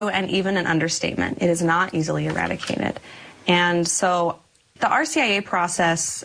and even an understatement. It is not easily eradicated. And so the RCIA process,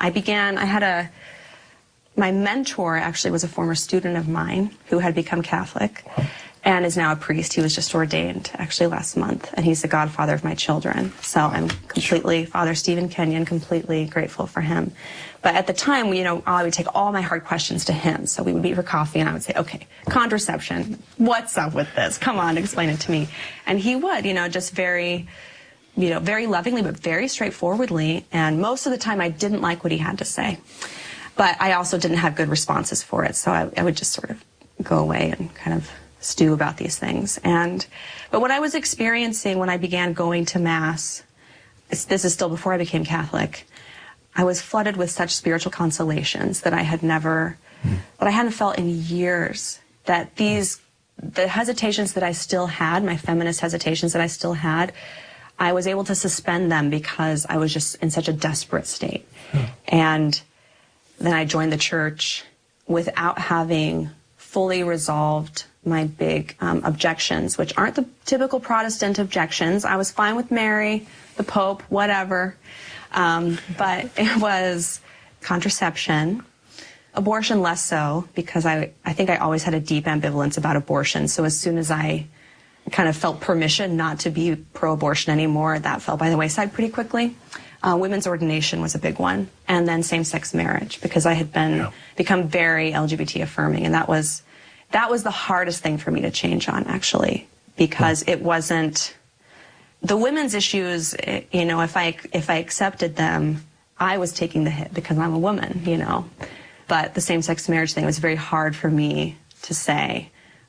my mentor actually was a former student of mine who had become Catholic and is now a priest. He was just ordained actually last month, and he's the godfather of my children. So I'm completely, Father Stephen Kenyon, completely grateful for him. But at the time, I would take all my hard questions to him. So we would meet for coffee, and I would say, okay, contraception, what's up with this? Come on, explain it to me. And he would, just very lovingly, but very straightforwardly. And most of the time, I didn't like what he had to say. But I also didn't have good responses for it. So I would just sort of go away and kind of stew about these things. But what I was experiencing when I began going to Mass, this is still before I became Catholic, I was flooded with such spiritual consolations that I hadn't felt in years. That the hesitations that I still had, my feminist hesitations that I still had, I was able to suspend them because I was just in such a desperate state. And then I joined the church without having fully resolved my big objections, which aren't the typical Protestant objections. I was fine with Mary, the Pope, whatever. But it was contraception, abortion less so, because I think I always had a deep ambivalence about abortion. So as soon as I kind of felt permission not to be pro-abortion anymore, that fell by the wayside pretty quickly. Women's ordination was a big one. And then same-sex marriage, because I had become very LGBT affirming. And that was the hardest thing for me to change on, actually, because it wasn't the women's issues. If I accepted them, I was taking the hit because I'm a woman, But the same-sex marriage thing was very hard for me to say,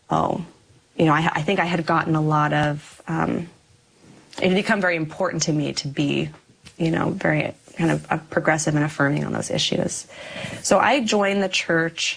I think I had gotten a lot of, it had become very important to me to be, very kind of progressive and affirming on those issues. So I joined the church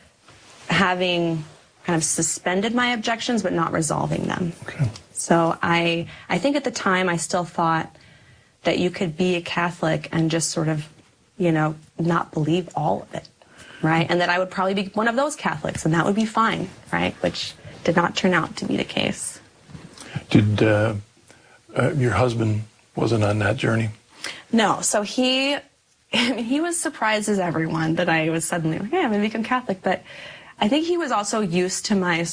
having kind of suspended my objections, but not resolving them. Okay. So I think at the time I still thought that you could be a Catholic and just sort of, not believe all of it, right? And that I would probably be one of those Catholics, and that would be fine, right? Which did not turn out to be the case. Did your husband wasn't on that journey? No. So he was surprised as everyone that I was suddenly like, I'm going to become Catholic. But I think he was also used to my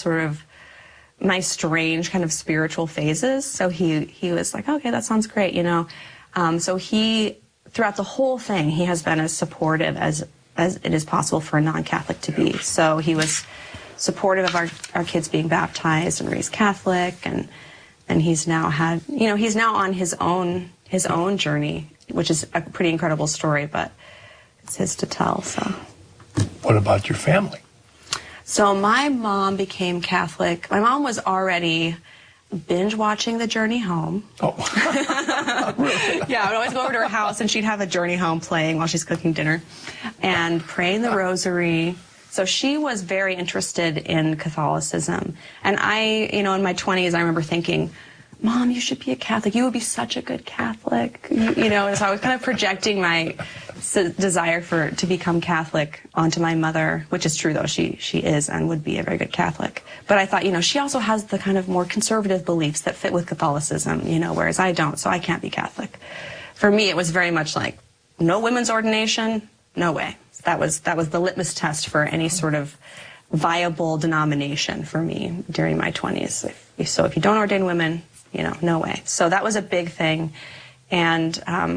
strange kind of spiritual phases. So he was like, okay, that sounds great, So he, throughout the whole thing, he has been as supportive as it is possible for a non-Catholic to be. So he was supportive of our kids being baptized and raised Catholic, and he's now he's now on his own journey, which is a pretty incredible story, but it's his to tell. So, what about your family? So my mom became Catholic. My mom was already binge watching The Journey Home. Oh, really? Yeah, I would always go over to her house and she'd have A Journey Home playing while she's cooking dinner and praying the rosary. So she was very interested in Catholicism. And in my 20s, I remember thinking, Mom, you should be a Catholic. You would be such a good Catholic. And so I was kind of projecting my desire to become Catholic onto my mother, which is true, though. She is and would be a very good Catholic. But I thought, she also has the kind of more conservative beliefs that fit with Catholicism, whereas I don't, so I can't be Catholic. For me, it was very much like, no women's ordination, no way. That was the litmus test for any sort of viable denomination for me during my 20s. So if you don't ordain women, no way. So that was a big thing. And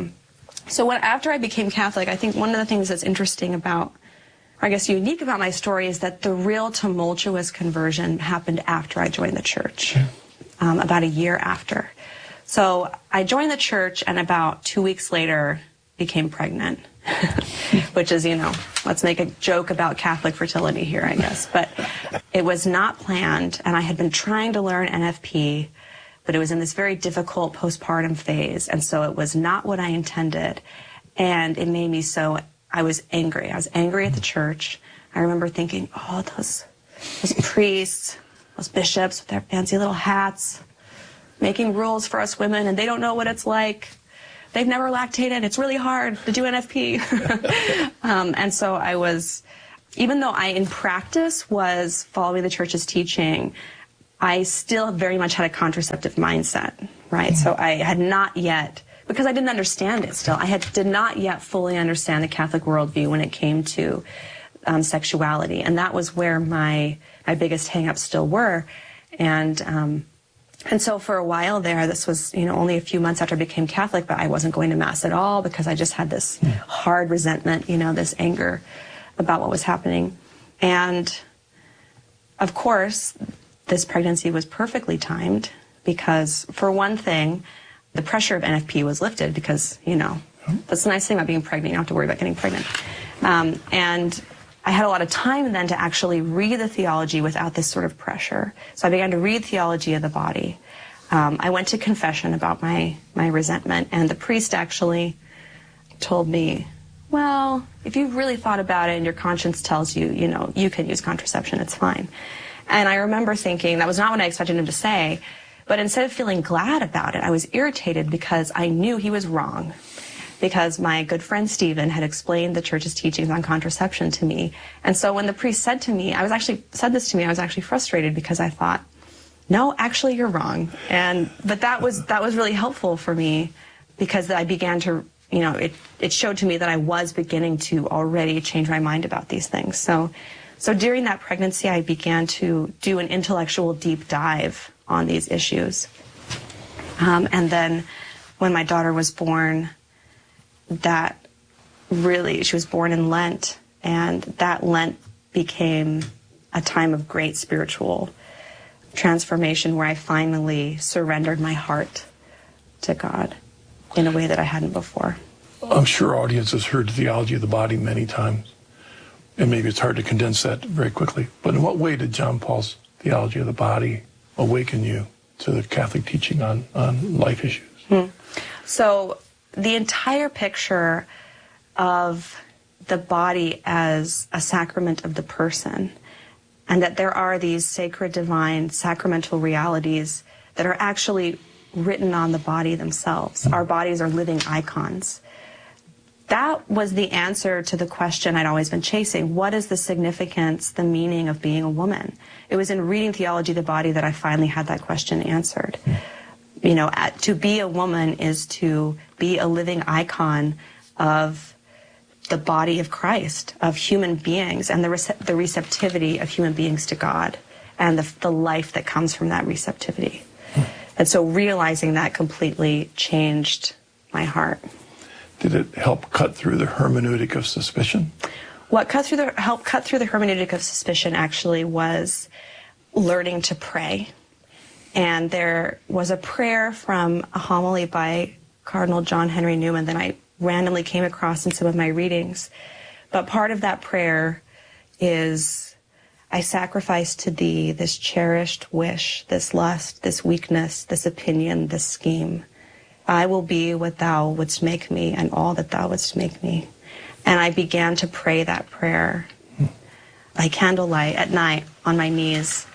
so after I became Catholic, I think one of the things that's interesting about, or I guess unique about my story, is that the real tumultuous conversion happened after I joined the church, about a year after. So I joined the church and about 2 weeks later became pregnant, which is, let's make a joke about Catholic fertility here, I guess. But it was not planned, and I had been trying to learn NFP, but it was in this very difficult postpartum phase, and so it was not what I intended, and it made me I was angry. I was angry at the church. I remember thinking, those priests, those bishops with their fancy little hats, making rules for us women, and they don't know what it's like. They've never lactated. It's really hard to do NFP. And so I was, even though I in practice was following the church's teaching, I still very much had a contraceptive mindset, right? So I had not yet, because I didn't understand it still, did not yet fully understand the Catholic worldview when it came to sexuality. And that was where my biggest hang-ups still were. And so for a while there, this was, only a few months after I became Catholic, but I wasn't going to Mass at all because I just had this hard resentment, this anger about what was happening. And of course, this pregnancy was perfectly timed because, for one thing, the pressure of NFP was lifted because, that's the nice thing about being pregnant. You don't have to worry about getting pregnant. And I had a lot of time then to actually read the theology without this sort of pressure. So I began to read theology of the body. I went to confession about my resentment, and the priest actually told me, well, if you've really thought about it and your conscience tells you, you can use contraception, it's fine. And I remember thinking, that was not what I expected him to say, but instead of feeling glad about it, I was irritated because I knew he was wrong. Because my good friend Stephen had explained the church's teachings on contraception to me. And so when the priest said this to me, I was actually frustrated because I thought, no, actually you're wrong. But that was really helpful for me because I began to, it showed to me that I was beginning to already change my mind about these things. So during that pregnancy, I began to do an intellectual deep dive on these issues. And then when my daughter was born, she was born in Lent, and that Lent became a time of great spiritual transformation where I finally surrendered my heart to God in a way that I hadn't before. I'm sure our audience has heard theology of the body many times, and maybe it's hard to condense that very quickly. But in what way did John Paul's theology of the body awaken you to the Catholic teaching on life issues? So the entire picture of the body as a sacrament of the person, and that there are these sacred, divine, sacramental realities that are actually written on the body themselves. Our bodies are living icons. That was the answer to the question I'd always been chasing. What is the significance, the meaning of being a woman? It was in reading Theology of the Body that I finally had that question answered. To be a woman is to be a living icon of the body of Christ, of human beings, and the receptivity of human beings to God, and the life that comes from that receptivity. And so realizing that completely changed my heart. Did it help cut through the hermeneutic of suspicion? What helped cut through the hermeneutic of suspicion actually was learning to pray. And there was a prayer from a homily by Cardinal John Henry Newman that I randomly came across in some of my readings. But part of that prayer is, I sacrifice to thee this cherished wish, this lust, this weakness, this opinion, this scheme. I will be what thou wouldst make me and all that thou wouldst make me. And I began to pray that prayer by candlelight at night on my knees.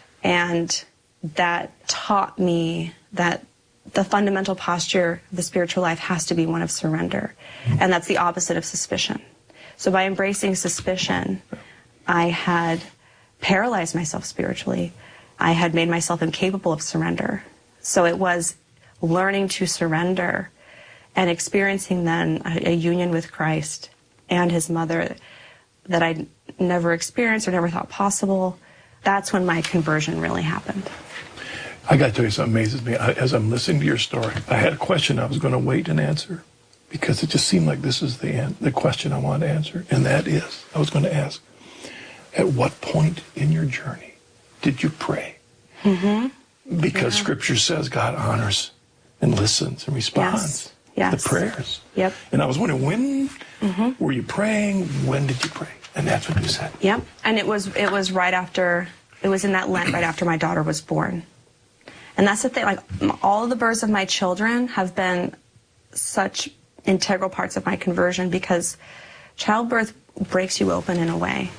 And that taught me that the fundamental posture of the spiritual life has to be one of surrender. And that's the opposite of suspicion. So by embracing suspicion, I had paralyzed myself spiritually. I had made myself incapable of surrender. So it was learning to surrender and experiencing then a union with Christ and his mother that I'd never experienced or never thought possible. That's when my conversion really happened. I got to tell you something amazes me. As I'm listening to your story, I had a question I was going to wait and answer because it just seemed like this is the question I wanted to answer. And that is, I was going to ask, at what point in your journey did you pray? Mm-hmm. Because Scripture says God honors and listens and responds to the prayers. Yep. And I was wondering, when were you praying? When did you pray? And that's what you said. Yep. And it was right after, it was in that Lent right after my daughter was born. And that's the thing, like, all of the births of my children have been such integral parts of my conversion because childbirth breaks you open in a way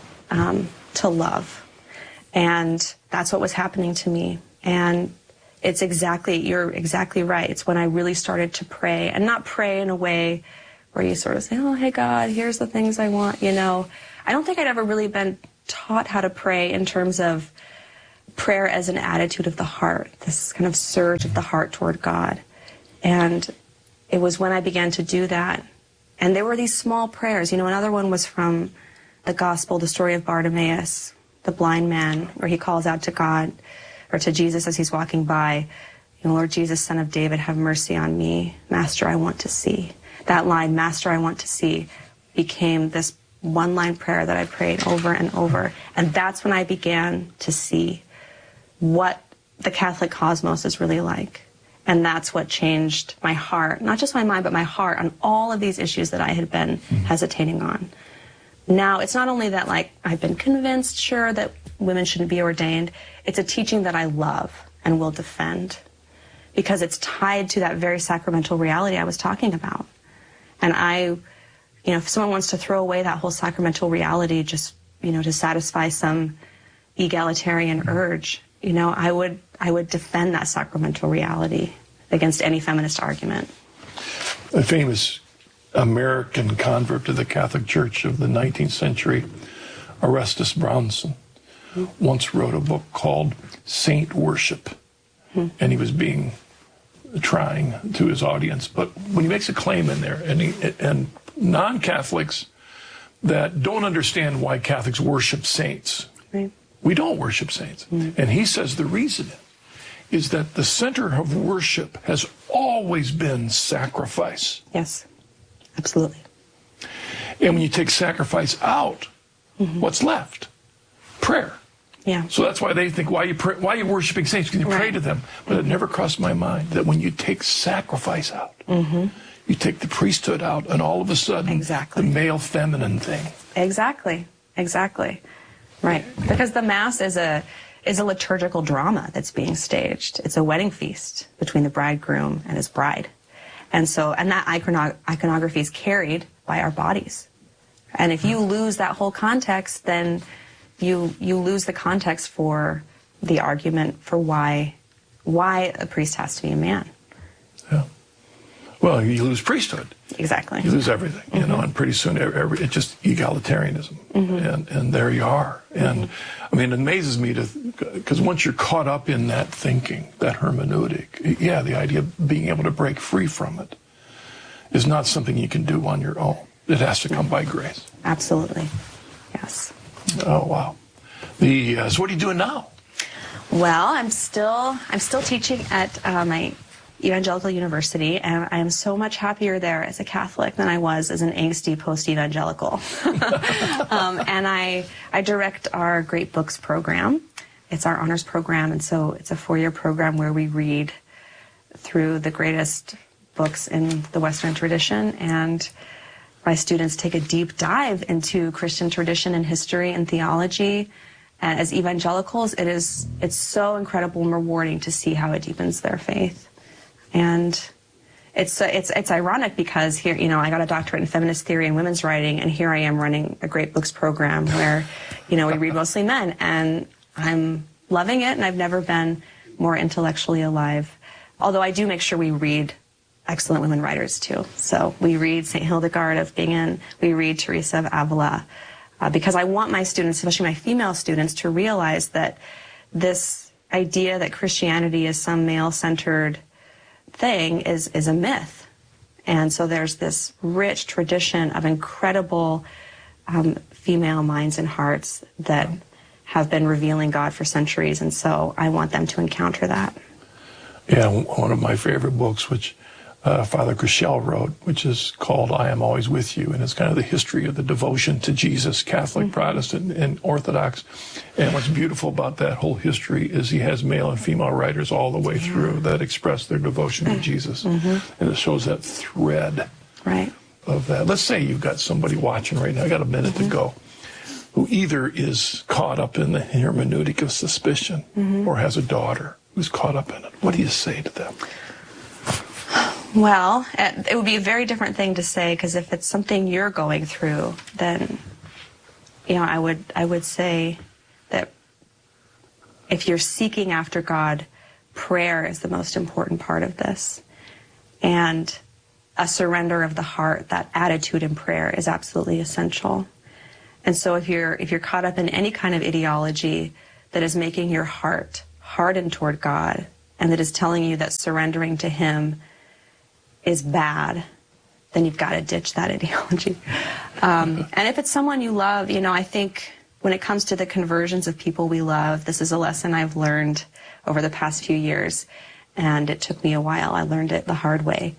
to love. And that's what was happening to me. And you're exactly right. It's when I really started to pray, and not pray in a way where you sort of say, oh, hey, God, here's the things I want, I don't think I'd ever really been taught how to pray in terms of prayer as an attitude of the heart, this kind of surge of the heart toward God. And it was when I began to do that. And there were these small prayers. You know, another one was from the gospel, the story of Bartimaeus, the blind man, where he calls out to God, or to Jesus as he's walking by, you know, Lord Jesus, Son of David, have mercy on me. Master, I want to see. That line, Master, I want to see, became this one-line prayer that I prayed over and over. And that's when I began to see what the Catholic cosmos is really like. And that's what changed my heart, not just my mind, but my heart on all of these issues that I had been hesitating on. Now, it's not only that, like, I've been convinced, sure, that women shouldn't be ordained. It's a teaching that I love and will defend because it's tied to that very sacramental reality I was talking about. And you know, if someone wants to throw away that whole sacramental reality just, you know, to satisfy some egalitarian urge, you know, I would defend that sacramental reality against any feminist argument. A famous American convert to the Catholic Church of the 19th century, Orestes Brownson, once wrote a book called Saint Worship. And he was trying to his audience. But when he makes a claim in there, and non-Catholics that don't understand why Catholics worship saints, right. We don't worship saints. And he says the reason is that the center of worship has always been sacrifice. Yes, absolutely. And when you take sacrifice out, what's left? Prayer. Yeah. So that's why they think, why are you worshiping saints? Because you pray to them. But it never crossed my mind that when you take sacrifice out, you take the priesthood out, and all of a sudden, the male feminine thing. Exactly. Right. Because the Mass is a liturgical drama that's being staged. It's a wedding feast between the bridegroom and his bride. And that iconography is carried by our bodies. And if you lose that whole context, then you lose the context for the argument for why a priest has to be a man. Yeah. Well, you lose priesthood. Exactly. You lose everything, you know, and pretty soon it's just egalitarianism. And there you are. And I mean, it amazes me because once you're caught up in that thinking, that hermeneutic, yeah, the idea of being able to break free from it is not something you can do on your own. It has to come by grace. Absolutely. Yes. Oh, wow. So what are you doing now? Well, I'm still teaching at my evangelical university, and I am so much happier there as a Catholic than I was as an angsty post-evangelical. And I direct our Great Books program. It's our honors program, and so it's a 4-year program where we read through the greatest books in the Western tradition, and my students take a deep dive into Christian tradition and history and theology. And as evangelicals, it's so incredible and rewarding to see how it deepens their faith. And it's ironic because here, you know, I got a doctorate in feminist theory and women's writing, and here I am running a Great Books program where, you know, we read mostly men, and I'm loving it, and I've never been more intellectually alive. Although I do make sure we read excellent women writers too. So we read St. Hildegard of Bingen, we read Teresa of Avila, because I want my students, especially my female students, to realize that this idea that Christianity is some male-centered thing is a myth. And so there's this rich tradition of incredible female minds and hearts that have been revealing God for centuries, and so I want them to encounter that. Yeah, one of my favorite books, which Father Cashel wrote, which is called I Am Always With You, and it's kind of the history of the devotion to Jesus, Catholic, Protestant, and Orthodox. And what's beautiful about that whole history is he has male and female writers all the way through that express their devotion to Jesus. And it shows that thread of that. Let's say you've got somebody watching right now, I got a minute to go, who either is caught up in the hermeneutic of suspicion or has a daughter who's caught up in it. What do you say to them? Well, it would be a very different thing to say, because if it's something you're going through, then, you know, I would say that if you're seeking after God, prayer is the most important part of this. And a surrender of the heart, that attitude in prayer, is absolutely essential. And so if you're caught up in any kind of ideology that is making your heart hardened toward God, and that is telling you that surrendering to him is bad, then you've got to ditch that ideology. And if it's someone you love, you know, I think when it comes to the conversions of people we love, this is a lesson I've learned over the past few years, and it took me a while. I learned it the hard way.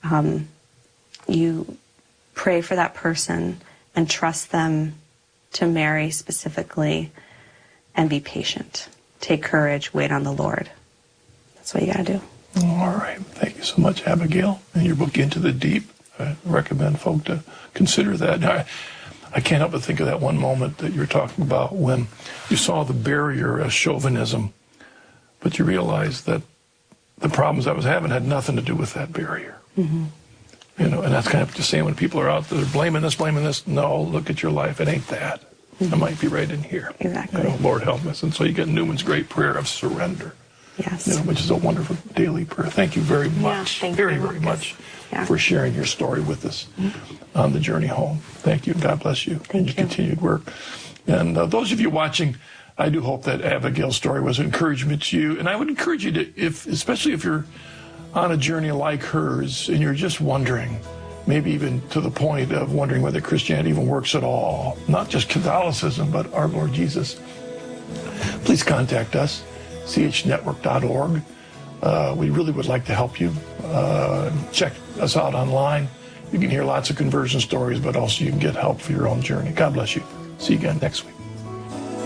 You pray for that person and trust them to marry specifically, and be patient. Take courage, wait on the Lord. That's what you got to do. All right. Thank you so much, Abigail. In your book, Into the Deep, I recommend folk to consider that. Now, I can't help but think of that one moment that you're talking about when you saw the barrier as chauvinism, but you realized that the problems I was having had nothing to do with that barrier. Mm-hmm. You know, and that's kind of just saying when people are out there blaming this. No, look at your life. It ain't that. Mm-hmm. It might be right in here. Exactly. You know, Lord help us. And so you get Newman's great prayer of surrender. Yes. You know, which is a wonderful daily prayer. Thank you very much. Yeah, very much yeah. for sharing your story with us on the journey home. Thank you. God bless you. Thank you. Continued work. And those of you watching, I do hope that Abigail's story was an encouragement to you. And I would encourage you to, especially if you're on a journey like hers and you're just wondering, maybe even to the point of wondering whether Christianity even works at all, not just Catholicism, but our Lord Jesus, please contact us, chnetwork.org. We really would like to help you. Check us out online. You can hear lots of conversion stories, but also you can get help for your own journey. God bless you. See you again next week.